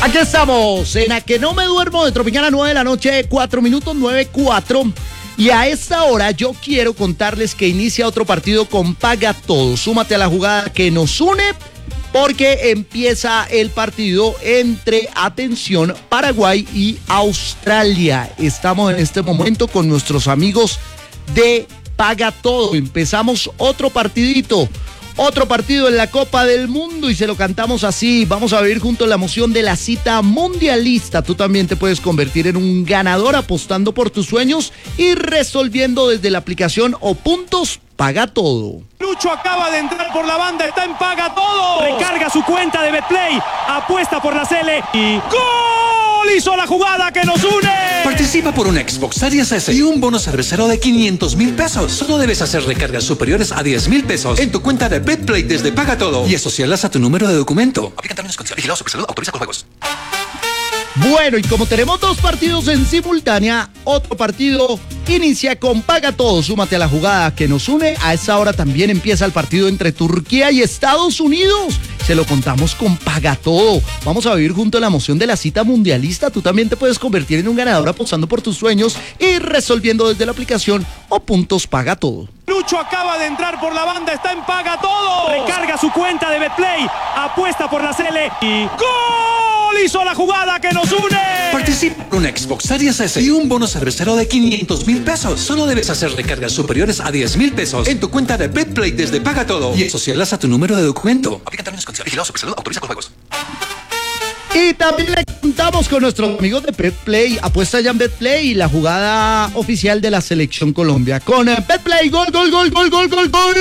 Aquí estamos, en A Que No Me Duermo de Tropicana, 9 de la noche, 4 minutos, 9:04. Y a esta hora yo quiero contarles que inicia otro partido con Paga Todo. Súmate a la jugada que nos une, porque empieza el partido entre, atención, Paraguay y Australia. Estamos en este momento con nuestros amigos de Paga Todo. Empezamos otro partidito. Otro partido en la Copa del Mundo y se lo cantamos así. Vamos a vivir juntos la emoción de la cita mundialista. Tú también te puedes convertir en un ganador apostando por tus sueños y resolviendo desde la aplicación o puntos Paga Todo. Lucho acaba de entrar por la banda, está en Paga Todo. Recarga su cuenta de Betplay, apuesta por la Sele y ¡gol! Hizo la jugada que nos une. Participa por un Xbox Series S y un bono cervecero de 500,000 pesos. Solo debes hacer recargas superiores a 10,000 pesos en tu cuenta de Betplay desde Paga Todo y asociarlas a tu número de documento. Aplican términos y condiciones. Vigilado Supersalud, autoriza con juegos. Bueno, y como tenemos dos partidos en simultánea, otro partido inicia con Paga Todo. Súmate a la jugada que nos une. A esa hora también empieza el partido entre Turquía y Estados Unidos. Se lo contamos con Paga Todo. Vamos a vivir junto a la emoción de la cita mundialista. Tú también te puedes convertir en un ganador apostando por tus sueños y resolviendo desde la aplicación o puntos Paga Todo. Lucho acaba de entrar por la banda, está en Paga Todo. Recarga su cuenta de Betplay, apuesta por la Sele y ¡gol! Hizo la jugada que nos une. Participa por un Xbox Series S y un bono cervecero de 500,000 pesos. Solo debes hacer recargas superiores a 10,000 pesos en tu cuenta de Betplay desde Paga Todo y asociarlas a tu número de documento. Aplican términos y condiciones. Vigilado Supersalud, autoriza con juegos. Y también le contamos con nuestros amigos de Betplay. Apuesta ya en Betplay y la jugada oficial de la Selección Colombia. Con Betplay, gol, gol, gol, gol, gol, gol, gol.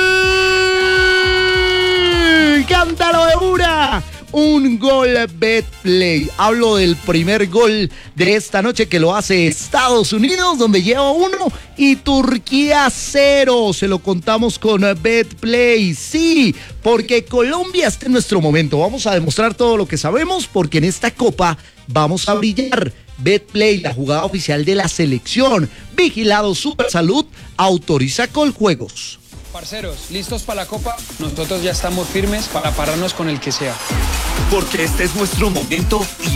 ¡Cántalo de una! Un gol Betplay. Hablo del primer gol de esta noche que lo hace Estados Unidos, donde lleva 1 y Turquía 0. Se lo contamos con Betplay. Sí, porque Colombia está en nuestro momento. Vamos a demostrar todo lo que sabemos, porque en esta copa vamos a brillar. Betplay, la jugada oficial de la selección. Vigilado Supersalud, autoriza Coljuegos. Parceros, ¿listos para la Copa? Nosotros ya estamos firmes para pararnos con el que sea. Porque este es nuestro momento y